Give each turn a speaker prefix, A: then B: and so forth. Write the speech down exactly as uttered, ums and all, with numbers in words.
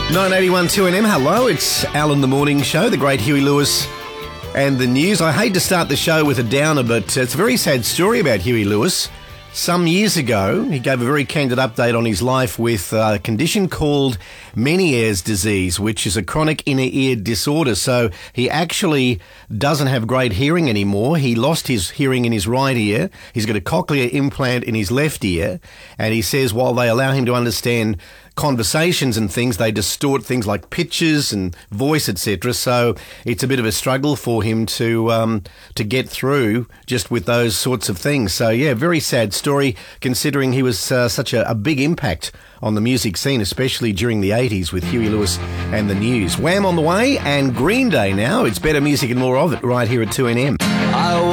A: nine eighty-one two N M, hello, it's Alan the Morning Show, the great Huey Lewis and the news. I hate to start the show with a downer, but it's a very sad story about Huey Lewis. Some years ago, he gave a very candid update on his life with a condition called Meniere's disease, which is a chronic inner ear disorder. So he actually doesn't have great hearing anymore. He lost his hearing in his right ear. He's got a cochlear implant in his left ear. And he says while they allow him to understand conversations and things, they distort things like pitches and voice, et cetera. So it's a bit of a struggle for him to um, to get through just with those sorts of things. So yeah, very sad story considering he was uh, such a, a big impact on the music scene, especially during the eighties with Huey Lewis and the News. Wham on the way and Green Day now. It's better music and more of it right here at two N M.
B: I